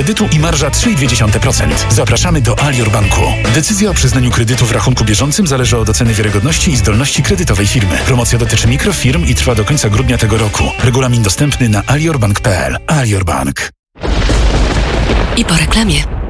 kredytu i marża 3,2%. Zapraszamy do Alior Banku. Decyzja o przyznaniu kredytu w rachunku bieżącym zależy od oceny wiarygodności i zdolności kredytowej firmy. Promocja dotyczy mikrofirm i trwa do końca grudnia tego roku. Regulamin dostępny na aliorbank.pl. Alior Bank. I po reklamie.